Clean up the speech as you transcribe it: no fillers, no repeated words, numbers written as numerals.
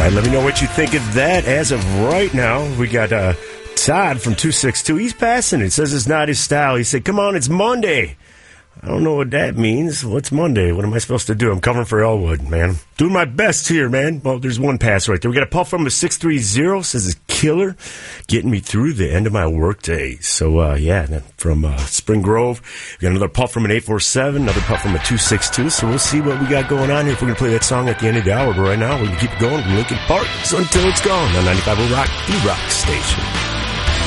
right, let me know what you think of that. As of right now, we got Todd from 262. He's passing it. Says it's not his style. He said, come on, it's Monday. I don't know what that means. What's Monday? What am I supposed to do? I'm covering for Elwood, man. Doing my best here, man. Well, there's one pass right there. We got a puff from a 630. Says it's killer. Getting me through the end of my workday. So, yeah, from Spring Grove. We got another puff from an 847. Another puff from a 262. So we'll see what we got going on here. If we're going to play that song at the end of the hour. But right now, we're going to keep it going from Linkin Park until it's gone on 95 Rock, the Rock Station.